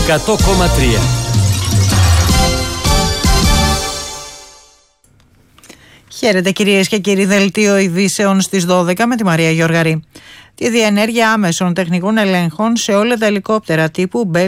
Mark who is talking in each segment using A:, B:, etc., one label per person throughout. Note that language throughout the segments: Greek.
A: 100,3.
B: Χαίρετε κυρίες και κύριοι, δελτίο ειδήσεων στις 12 με τη Μαρία Γιοργαρή. Τη διενέργεια άμεσων τεχνικών ελέγχων σε όλα τα ελικόπτερα τύπου Bell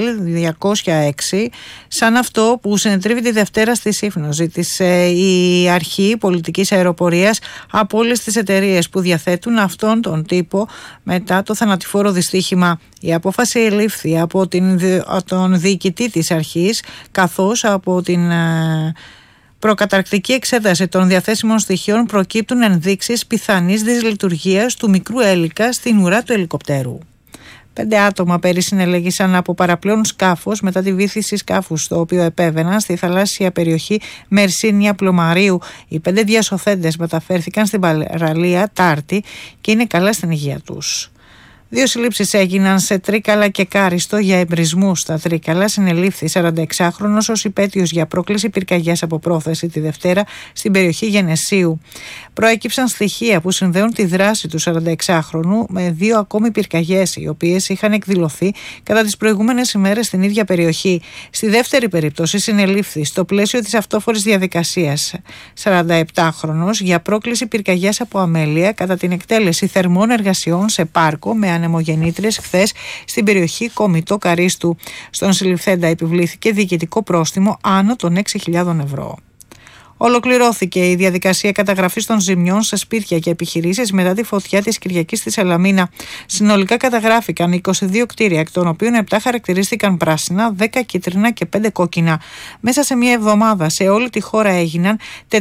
B: 206, σαν αυτό που συνετρίβει τη Δευτέρα στη Σύφνο, ζήτησε η Αρχή Πολιτικής Αεροπορίας από όλες τις εταιρείες που διαθέτουν αυτόν τον τύπο μετά το θανατηφόρο δυστύχημα. Η απόφαση ελήφθη από τον διοικητή της αρχής, καθώς από την προκαταρκτική εξέταση των διαθέσιμων στοιχείων προκύπτουν ενδείξεις πιθανής δυσλειτουργίας του μικρού έλικα στην ουρά του ελικοπτέρου. 5 άτομα πέρυσι συνελέγησαν από παραπλέον σκάφος μετά τη βύθιση σκάφους στο οποίο επέβαιναν στη θαλάσσια περιοχή Μερσίνια Πλωμαρίου. Οι 5 διασωθέντες μεταφέρθηκαν στην παραλία Τάρτη και είναι καλά στην υγεία τους. 2 συλλήψεις έγιναν σε Τρίκαλα και Κάριστο για εμπρισμούς. Στα Τρίκαλα συνελήφθη 46χρονος ως υπέτειος για πρόκληση πυρκαγιάς από πρόθεση τη Δευτέρα στην περιοχή Γενεσίου. Προέκυψαν στοιχεία που συνδέουν τη δράση του 46χρονου με 2 ακόμη πυρκαγιές, οι οποίες είχαν εκδηλωθεί κατά τις προηγούμενες ημέρες στην ίδια περιοχή. Στη δεύτερη περίπτωση συνελήφθη στο πλαίσιο της αυτόφορης διαδικασίας 47χρονος για πρόκληση πυρκαγιάς από αμέλεια κατά την εκτέλεση θερμών εργασιών σε πάρκο με ανεμογεννήτριες χθες στην περιοχή Κομιτό Καρίστου. Στον συλληφθέντα επιβλήθηκε διοικητικό πρόστιμο άνω των 6.000 ευρώ. Ολοκληρώθηκε η διαδικασία καταγραφής των ζημιών σε σπίτια και επιχειρήσεις μετά τη φωτιά της Κυριακής στη Σαλαμίνα. Συνολικά καταγράφηκαν 22 κτίρια, εκ των οποίων 7 χαρακτηρίστηκαν πράσινα, 10 κίτρινα και 5 κόκκινα. Μέσα σε μία εβδομάδα σε όλη τη χώρα έγιναν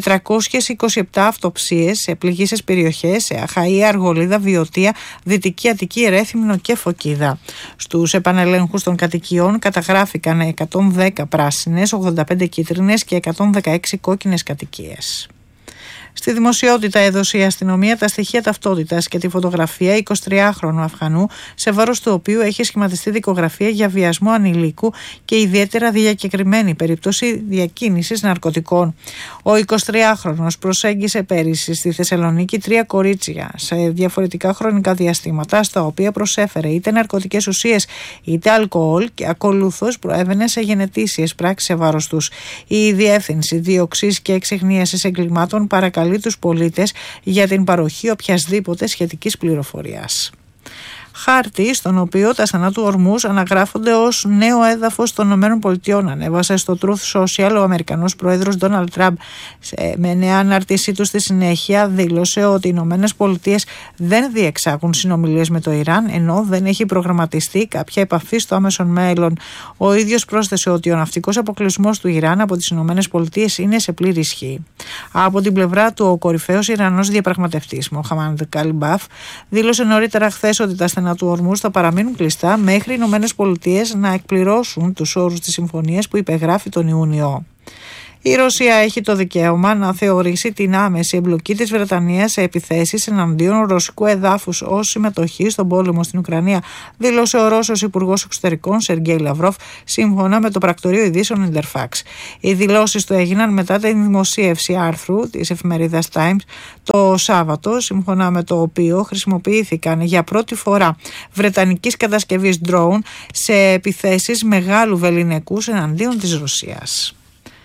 B: 427 αυτοψίες σε πληγήσεις περιοχές, σε Αχαΐα, Αργολίδα, Βιωτία, Δυτική Αττική, Ρέθυμνο και Φωκίδα. Στους επανελέγχους των κατοικιών καταγράφηκαν 110 πράσινες, 85 κίτρινες και 116 κόκκινες κατοικίες. Στη δημοσιότητα έδωσε η αστυνομία τα στοιχεία ταυτότητας και τη φωτογραφία 23χρονου Αφγανού, σε βάρος του οποίου έχει σχηματιστεί δικογραφία για βιασμό ανηλίκου και ιδιαίτερα διακεκριμένη περίπτωση διακίνησης ναρκωτικών. Ο 23χρονος προσέγγισε πέρυσι στη Θεσσαλονίκη 3 κορίτσια σε διαφορετικά χρονικά διαστήματα, στα οποία προσέφερε είτε ναρκωτικές ουσίες είτε αλκοόλ και ακολούθως προέβαινε σε γενετήσιες πράξεις σε βάρος τους. Η Διεύθυνση Δίωξης και Εξιχνίασης Εγκλημάτων παρακαλεί τους πολίτες για την παροχή οποιασδήποτε σχετικής πληροφορίας. Χάρτη, στον οποίο τα στενά του Ορμούζ αναγράφονται ως νέο έδαφος των ΗΠΑ, ανέβασε στο Truth Social ο Αμερικανός πρόεδρος Ντόναλντ Τραμπ. Με νέα ανάρτησή του στη συνέχεια δήλωσε ότι οι ΗΠΑ δεν διεξάγουν συνομιλίες με το Ιράν, ενώ δεν έχει προγραμματιστεί κάποια επαφή στο άμεσο μέλλον. Ο ίδιος πρόσθεσε ότι ο ναυτικός αποκλεισμός του Ιράν από τις ΗΠΑ είναι σε πλήρη ισχύ. Από την πλευρά του, ο κορυφαίος Ιρανός διαπραγματευτής Μοχαμάντ Καλιμπάφ δήλωσε νωρίτερα χθες ότι τα στενά του Ορμούζ θα παραμείνουν κλειστά μέχρι οι Ηνωμένες Πολιτείες να εκπληρώσουν τους όρους της συμφωνίας που υπεγράφει τον Ιούνιο. Η Ρωσία έχει το δικαίωμα να θεωρήσει την άμεση εμπλοκή της Βρετανίας σε επιθέσεις εναντίον ρωσικού εδάφους ως συμμετοχή στον πόλεμο στην Ουκρανία, δήλωσε ο Ρώσος Υπουργός Εξωτερικών Σεργέη Λαυρόφ, σύμφωνα με το πρακτορείο ειδήσεων Interfax. Οι δηλώσεις του έγιναν μετά την δημοσίευση άρθρου της εφημερίδας Times το Σάββατο, σύμφωνα με το οποίο χρησιμοποιήθηκαν για πρώτη φορά βρετανικής κατασκευής drone σε επιθέσεις μεγάλου βεληνικούς εναντίον της Ρωσίας.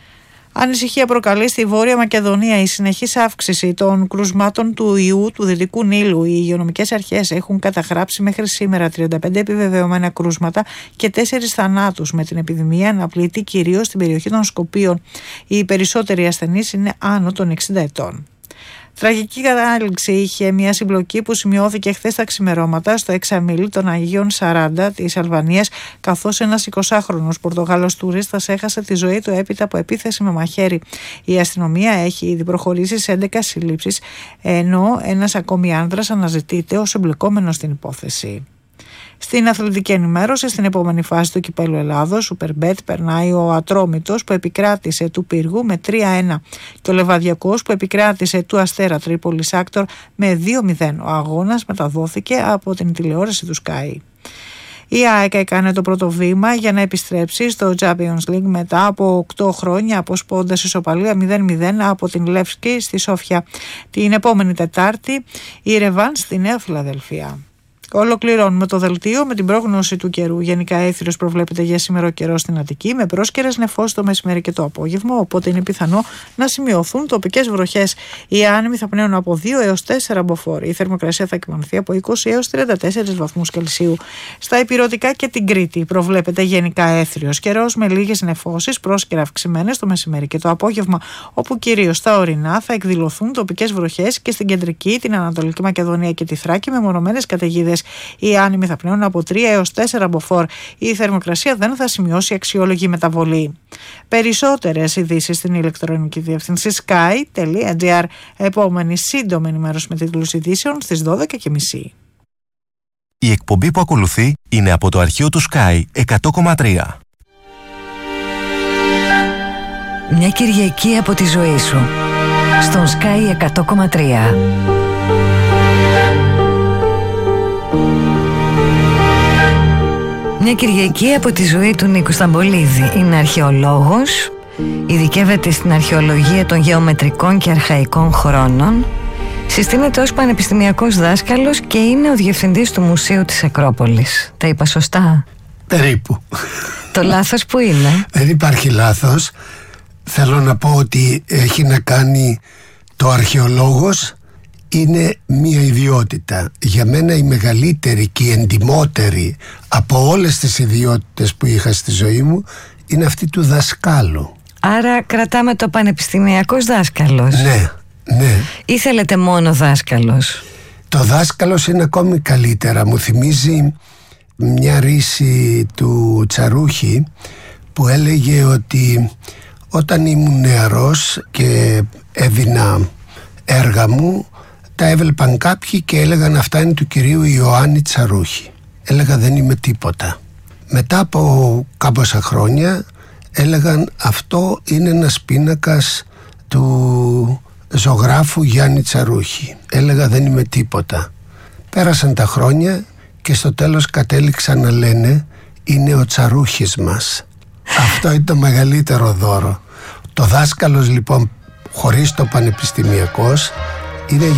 B: Ανησυχία προκαλεί στη Βόρεια Μακεδονία η συνεχής αύξηση των κρουσμάτων του ιού του Δυτικού Νείλου. Οι υγειονομικές αρχές έχουν καταγράψει μέχρι σήμερα 35 επιβεβαιωμένα κρούσματα και 4 θανάτους, με την επιδημία να πλήττει κυρίως στην περιοχή των Σκοπίων. Οι περισσότεροι ασθενείς είναι άνω των 60 ετών. Τραγική κατάληξη είχε μια συμπλοκή που σημειώθηκε χθες τα ξημερώματα στο εξαμήλι των Αγίων 40 της Αλβανίας, καθώς ένας 20χρονος Πορτογάλος τουρίστας έχασε τη ζωή του έπειτα από επίθεση με μαχαίρι. Η αστυνομία έχει ήδη προχωρήσει σε 11 συλλήψεις, ενώ ένας ακόμη άνδρας αναζητείται ως εμπλεκόμενος στην υπόθεση. Στην αθλητική ενημέρωση, στην επόμενη φάση του Κυπέλλου Ελλάδος, Superbet περνάει ο Ατρόμητος που επικράτησε του Πύργου με 3-1 και ο Λεβαδιακός που επικράτησε του Αστέρα Τρίπολης Άκτορ με 2-0. Ο αγώνας μεταδόθηκε από την τηλεόραση του Sky. Η ΑΕΚ έκανε το πρώτο βήμα για να επιστρέψει στο Champions League μετά από 8 χρόνια, αποσπώντας ισοπαλία 0-0 από την Λεύσκη στη Σόφια. Την επόμενη Τετάρτη η ρεβάνς στη Νέα Φιλαδελφία. Ολοκληρώνουμε το δελτίο με την πρόγνωση του καιρού. Γενικά έθριος προβλέπεται για σήμερα ο καιρός στην Αττική, με πρόσκαιρες νεφώσεις το μεσημέρι και το απόγευμα, οπότε είναι πιθανό να σημειωθούν τοπικές βροχές. Οι άνεμοι θα πνέουν από 2 έως 4 μποφόρ. Η θερμοκρασία θα εκμανθεί από 20 έως 34 βαθμούς Κελσίου. Στα Ηπειρωτικά και την Κρήτη προβλέπεται γενικά έθριος καιρός με λίγες νεφώσεις, πρόσκαιρα αυξημένες το μεσημέρι και το απόγευμα, όπου κυρίως στα ορεινά θα εκδηλωθούν τοπικές βροχές και στην κεντρική, την Ανατολική Μακεδονία και τη Θράκη με μονομένες καταιγίδες. Οι άνεμοι θα πνέουν από 3 έως 4 μποφόρ. Η θερμοκρασία δεν θα σημειώσει αξιόλογη μεταβολή. Περισσότερες ειδήσεις στην ηλεκτρονική διεύθυνση sky.gr. Επόμενη σύντομη ενημέρωση με τίτλους ειδήσεων στις 12:30.
A: Η εκπομπή που ακολουθεί είναι από το αρχείο του Sky 100,3.
C: Μια Κυριακή από τη ζωή σου στον Sky 100,3. Μια Κυριακή από τη ζωή του Νίκου Σταμπολίδη. Είναι αρχαιολόγος, ειδικεύεται στην αρχαιολογία των γεωμετρικών και αρχαϊκών χρόνων, συστήνεται ως πανεπιστημιακός δάσκαλος και είναι ο διευθυντής του Μουσείου της Ακρόπολης. Τα είπα σωστά?
D: Περίπου.
C: Το λάθος που είναι?
D: Δεν υπάρχει λάθος. Θέλω να πω ότι έχει να κάνει, το αρχαιολόγος είναι μία ιδιότητα. Για μένα η μεγαλύτερη και η εντιμότερη από όλες τις ιδιότητες που είχα στη ζωή μου είναι αυτή του δασκάλου.
C: Άρα κρατάμε το πανεπιστημιακός δάσκαλος.
D: Ναι, ναι.
C: Ή θέλετε μόνο δάσκαλος?
D: Το δάσκαλος είναι ακόμη καλύτερα. Μου θυμίζει μια ρίση του Τσαρούχη που έλεγε ότι όταν ήμουν νεαρός και έδινα έργα μου, τα έβλεπαν κάποιοι και έλεγαν αυτά είναι του κυρίου Ιωάννη Τσαρούχη. Έλεγα δεν είμαι τίποτα. Μετά από κάμποσα χρόνια έλεγαν αυτό είναι ένας πίνακας του ζωγράφου Γιάννη Τσαρούχη. Έλεγα δεν είμαι τίποτα. Πέρασαν τα χρόνια και στο τέλος κατέληξαν να λένε είναι ο Τσαρούχης μας. Αυτό είναι το μεγαλύτερο δώρο. Το δάσκαλος λοιπόν χωρίς το πανεπιστημιακός είναι